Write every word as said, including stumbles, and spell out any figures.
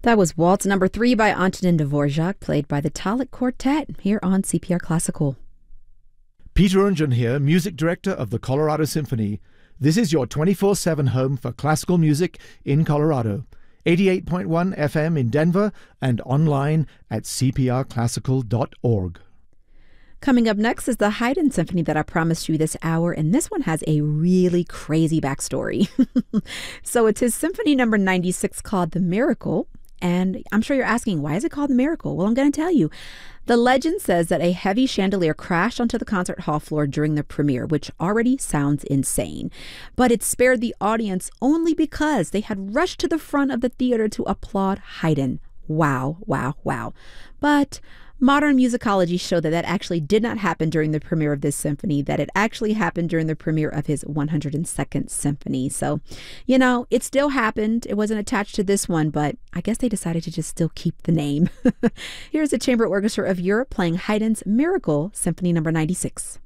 That was Waltz number three by Antonin Dvorak, played by the Talat Quartet here on C P R Classical. Peter Unjan here, music director of the Colorado Symphony. This is your twenty-four seven home for classical music in Colorado. eighty-eight point one F M in Denver and online at c p r classical dot org. Coming up next is the Haydn Symphony that I promised you this hour, and this one has a really crazy backstory. So it's his Symphony number ninety-six called The Miracle, and I'm sure you're asking, why is it called The Miracle? Well, I'm going to tell you. The legend says that a heavy chandelier crashed onto the concert hall floor during the premiere, which already sounds insane. But it spared the audience only because they had rushed to the front of the theater to applaud Haydn. Wow, wow, wow. But modern musicology showed that that actually did not happen during the premiere of this symphony, that it actually happened during the premiere of his one hundred second Symphony. So, you know, it still happened. It wasn't attached to this one, but I guess they decided to just still keep the name. Here's the Chamber Orchestra of Europe playing Haydn's Miracle, Symphony number ninety-six.